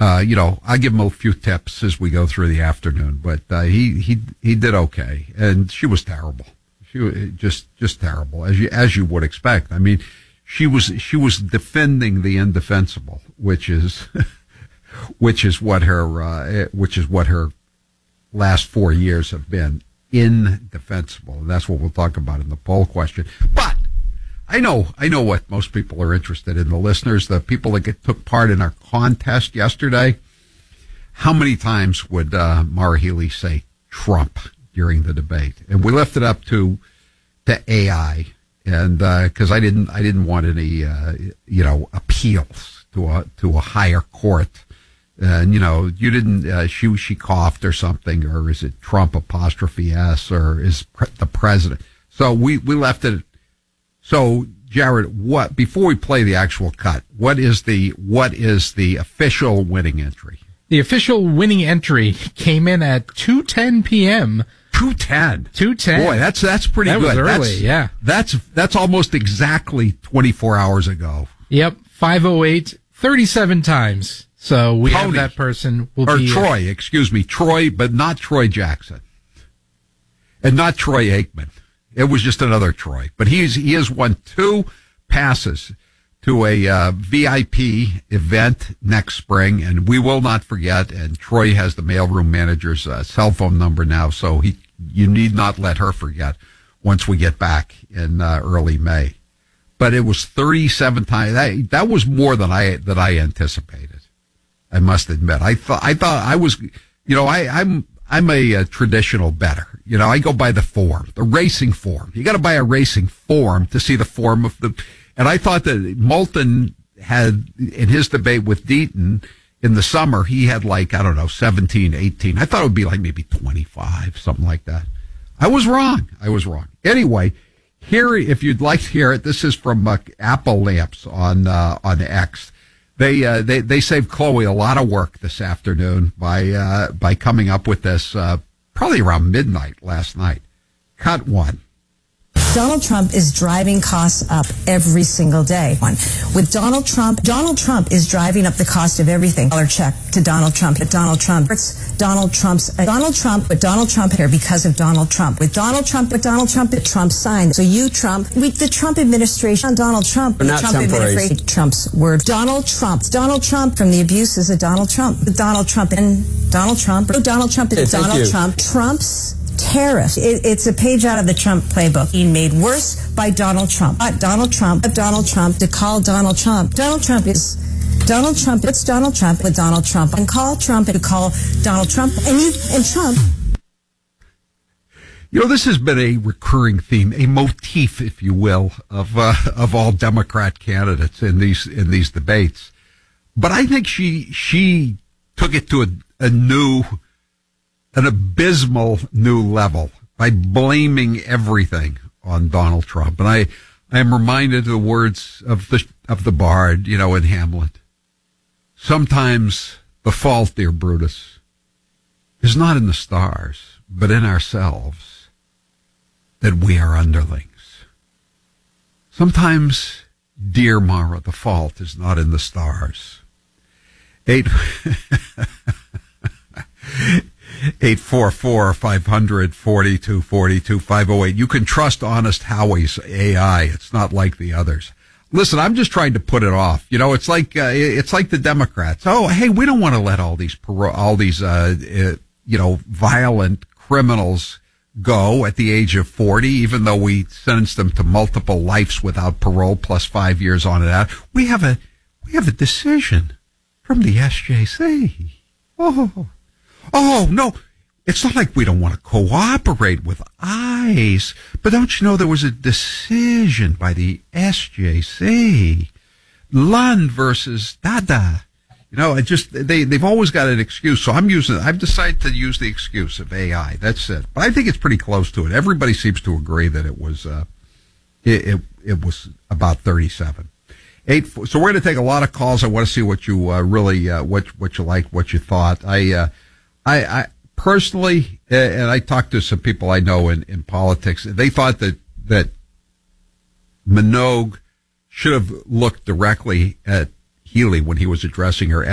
I give him a few tips as we go through the afternoon, but he did okay, and she was terrible. She was just terrible, as you would expect. I mean, she was defending the indefensible, which is what her last 4 years have been, indefensible. And that's what we'll talk about in the poll question. But I know what most people are interested in. The listeners, the people that took part in our contest yesterday. How many times would Maura Healey say Trump during the debate? And we left it up to AI, and because I didn't want any appeals to a higher court. And you didn't. She coughed or something, or is it Trump _S, or is the president? So we left it. So Jared, before we play the actual cut, what is the official winning entry? The official winning entry came in at 2:10 p.m. 2:10. Boy, that's pretty good. That was early, yeah. That's almost exactly 24 hours ago. Yep, 508, 37 times. So we have that person. Troy, excuse me, Troy, but not Troy Jackson, and not Troy Aikman. It was just another Troy, but he has won 2 passes to a VIP event next spring, and we will not forget. And Troy has the mailroom manager's cell phone number now, so you need not let her forget once we get back in early May. But it was 37 times. That was more than I anticipated. I must admit. I thought I was, I'm a traditional bettor. I go by the form, the racing form. You got to buy a racing form to see the form of the. And I thought that Moulton had, in his debate with Deaton in the summer, he had 17, 18. I thought it would be maybe 25, something like that. I was wrong. Anyway, here, if you'd like to hear it, this is from Apple Lamps on X. They saved Chloe a lot of work this afternoon by coming up with this probably around midnight last night. Cut 1. Donald Trump is driving costs up every single day. With Donald Trump is driving up the cost of everything. $1 check to Donald Trump. It's Donald Trump here because of Donald Trump. With Donald Trump, the Trump sign. So the Trump administration, Donald Trump, the Trump administration, Trump's word. Donald Trump from the abuses of Donald Trump. Donald Trump is Donald Trump. Trump's tariff. It's a page out of the Trump playbook. Being made worse by Donald Trump. Donald Trump to call Donald Trump. Donald Trump. It's Donald Trump with Donald Trump. And call Trump to call Donald Trump. And Trump. This has been a recurring theme, a motif, if you will, of all Democrat candidates in these debates. But I think she took it to an abysmal new level by blaming everything on Donald Trump. And I am reminded of the words of the bard, in Hamlet. Sometimes the fault, dear Brutus, is not in the stars, but in ourselves, that we are underlings. Sometimes, dear Mara, the fault is not in the stars. 844-500-4242, 508. You can trust Honest Howie's AI. It's not like the others. Listen, I'm just trying to put it off. It's like the Democrats. Oh, hey, we don't want to let all these violent criminals go at the age of 40, even though we sentenced them to multiple lives without parole plus 5 years on it out. We have a decision from the SJC. Oh, no, it's not like we don't want to cooperate with ICE, but don't you know there was a decision by the SJC, Lund versus Dada. They've always got an excuse, so I've decided to use the excuse of AI. That's it. But I think it's pretty close to it. Everybody seems to agree that it was about 37. So we're going to take a lot of calls. I want to see what you really what you like, what you thought. I personally, and I talked to some people I know in politics, they thought that Minogue should have looked directly at Healey when he was addressing her